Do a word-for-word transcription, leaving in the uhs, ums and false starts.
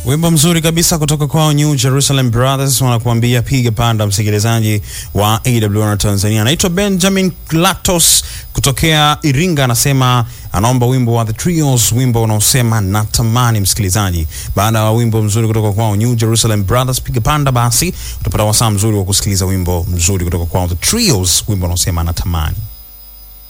Wimbo mzuri kabisa kutoka kwa New Jerusalem Brothers, wanakuambia piga panda, msikilizaji wa A W R Tanzania. Anaitwa Benjamin Latos kutokea Iringa, anasema anaomba wimbo wa The Trios, wimbo unaosema natamani. Msikilizaji, baada ya wimbo mzuri kutoka kwa New Jerusalem Brothers piga panda, basi utapata wasaa mzuri wa kusikiliza wimbo mzuri kutoka kwa The Trios, wimbo unaosema natamani.